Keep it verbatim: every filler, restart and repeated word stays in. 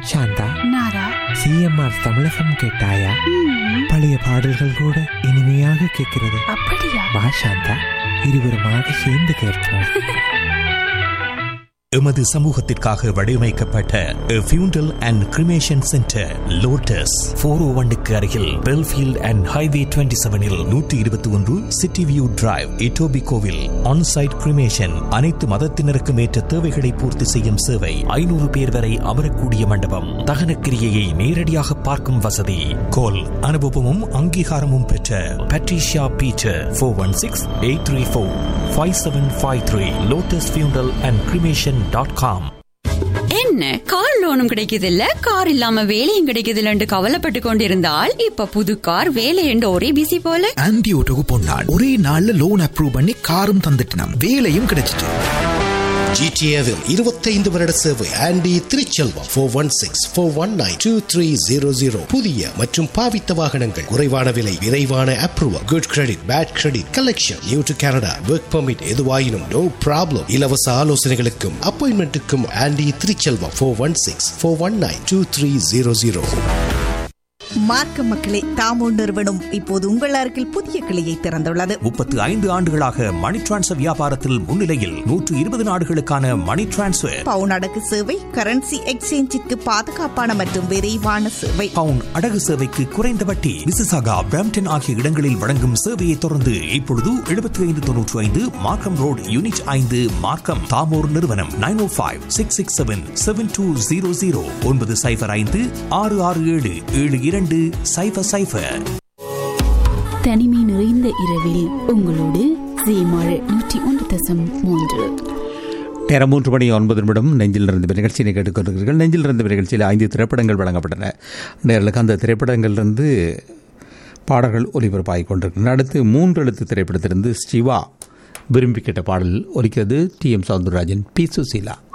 சாந்தா, நாரா, CMR தமிழகம் கேட்டாயா? பழைய பாடல்கள் கூட இனிமையாக கேட்கிறது. அப்படியா? வா சாந்தா, இருவருமாக சேர்ந்து கேட்போம். எமது சமூகத்திற்காக வடிவமைக்கப்பட்ட ஃபியூண்டல் and cremation centre lotus four ஓ ஒன்னுக்கு அருகில் பெல்ஃபீல்ட் அண்ட் ஹைவே டுவெண்ட்டி செவனில் நூற்றி இருபத்தி ஒன்று சிட்டி வியூ டிரைவ், இட்டோபி கோவில். ஆன்சைட் கிரிமேஷன், அனைத்து மதத்தினருக்கும் ஏற்ற தேவைகளை பூர்த்தி செய்யும் சேவை. ஐநூறு பேர் வரை அமரக்கூடிய மண்டபம். தகனக்கிரியையை நேரடியாக பார்க்கும் வசதி. கோல் அனுபவமும் அங்கீகாரமும் பெற்ற Patricia Peter. Four one six eight three four five seven five three. Lotus ஃபியூண்டல் அண்ட் கிரிமேஷன் டாட் காம். என்ன கார் லோனும் கிடைக்குது இல்ல, கார் இல்லாம வேலையும் கிடைக்குது இல்லன்னு கவலைப்பட்டு கொண்டிருந்தால் இப்ப புது கார் வேலை என்று ஒரே பிசி போல. ஆன்டி ஓட்டோக்கு போனாள், ஒரே நாள்ல லோன் அப்ரூவ் பண்ணி காரும் தந்துட்டோம், வேலையும் கிடைச்சிட்டு. ஜிடிஏவில் இருபத்தைந்து வருட சேவை. Aunty Thiruchelvam. Four one six four one nine two three zero zero. புதிய மற்றும் பாவித்த வாகனங்கள், குறைவான விலை, விரைவான approval, good credit, bad credit collection, new to Canada, work permit, எதுவாயினும் நோ ப்ராப்ளம். இலவச ஆலோசனைகளுக்கும் அப்பாயின்மெண்ட்டுக்கும் aunty Thiruchelvam. Four one six four one nine two three zero zero. மார்க்க மக்களே, தாமோ நிறுவனம் இப்போது உங்கள் அருகில் புதிய கிளையை திறந்துள்ளது. முப்பத்து ஐந்து ஆண்டுகளாக மணி டிரான்ஸ்ஃபர் வியாபாரத்தில் முன்னிலையில் நூற்று இருபது நாடுகளுக்கான மணி டிரான்ஸ்ஃபர், பவுன் அடகு சேவை, கரன்சி எக்ஸ்சேஞ்சிற்கு பாதுகாப்பான மற்றும் விரைவான சேவை. பவுன் அடகு சேவைக்கு குறைந்த வட்டி. மிசிசாகா, பிரம்டன் ஆகிய இடங்களில் வழங்கும் சேவையை தொடர்ந்து இப்பொழுது எழுபத்தி ஐந்து தொன்னூற்றி ஐந்து மார்க்கம் ரோட், யூனிட் ஐந்து, மார்க்கம். தாமோர் நிறுவனம். நைன் ஓ five six six seven seven two zero zero. ஒன்பது சைபர் ஐந்து ஆறு ஆறு ஏழு ஏழு இரண்டு சைபர் சைபர். தனிமை நிறைந்த இரவில் உங்களோடு ஜீமாள் நூற்றி ஒன்று தசம் மூன்று. நேரம் மூன்று மணி ஒன்பது நிமிடம். நெஞ்சில் இருந்து நிகழ்ச்சியை கேட்டுக்கொண்டிருக்கிறீர்கள். நெஞ்சில் இருந்து நிகழ்ச்சியில் ஐந்து திரைப்படங்கள் வழங்கப்பட்டன. நேர்களுக்கு அந்த திரைப்படங்களிலிருந்து பாடல்கள் ஒலிபரப்பாகிக் கொண்டிருக்கின்றன. அடுத்து மூன்று எழுத்து திரைப்படத்திலிருந்து சிவா விரும்பி கேட்ட பாடல் ஒலிக்கிறது. D M Soundararajan, B Susheela.